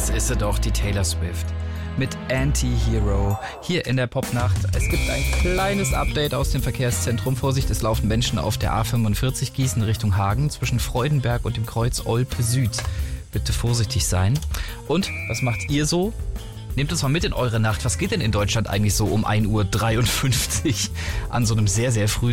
Das ist sie doch, die Taylor Swift. Mit Anti-Hero hier in der Popnacht. Es gibt ein kleines Update aus dem Verkehrszentrum. Vorsicht, es laufen Menschen auf der A45 Gießen Richtung Hagen zwischen Freudenberg und dem Kreuz Olpe Süd. Bitte vorsichtig sein. Und was macht ihr so? Nehmt uns mal mit in eure Nacht. Was geht denn in Deutschland eigentlich so um 1:53 Uhr an so einem sehr, sehr frühen